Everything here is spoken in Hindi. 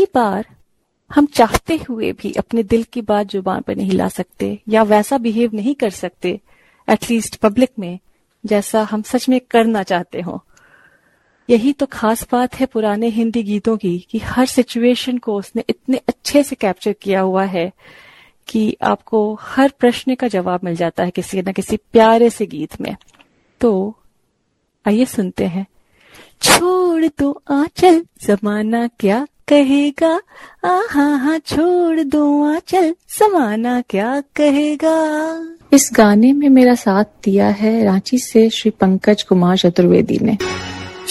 बार हम चाहते हुए भी अपने दिल की बात जुबान पर नहीं ला सकते या वैसा बिहेव नहीं कर सकते, एटलीस्ट पब्लिक में, जैसा हम सच में करना चाहते हो। यही तो खास बात है पुराने हिंदी गीतों की कि हर सिचुएशन को उसने इतने अच्छे से कैप्चर किया हुआ है कि आपको हर प्रश्न का जवाब मिल जाता है किसी न किसी प्यारे से गीत में। तो आइए सुनते हैं। छोड़ दो आंचल जमाना क्या कहेगा, आहा हा छोड़ दो आंचल जमाना क्या कहेगा। इस गाने में मेरा साथ दिया है रांची से श्री पंकज कुमार चतुर्वेदी ने।